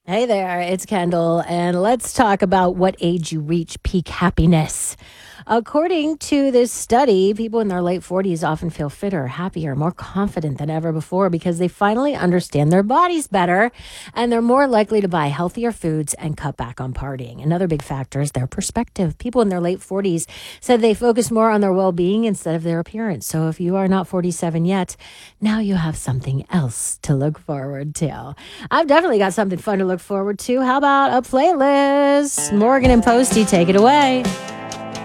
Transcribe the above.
Hey there, it's Kendall, and let's talk about what age you reach peak happiness. According to this study, people in their late 40s often feel fitter, happier, more confident than ever before because they finally understand their bodies better and they're more likely to buy healthier foods and cut back on partying. Another big factor is their perspective. People in their late 40s said they focus more on their well being instead of their appearance. So if you are not 47 yet, now you have something else to look forward to. I've definitely got something fun to look forward to. How about a playlist? Morgan and Posty, take it away.